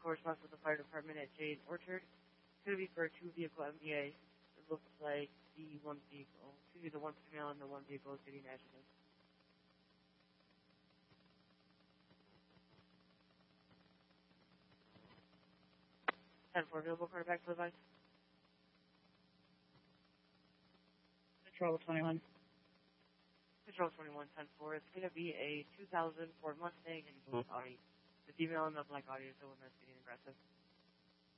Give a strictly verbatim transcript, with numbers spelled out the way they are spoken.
corresponds with the fire department at Jade Orchard. It's going to be for a two-vehicle M V A. It looks like the one vehicle, excuse me, the one female and the one vehicle is getting adjective. ten four available, quarterback to the advice. Control twenty-one. Control twenty-one, ten four. It's going to be a two thousand Ford Mustang and blue Audi. The female in the black Audi is the one that's getting aggressive.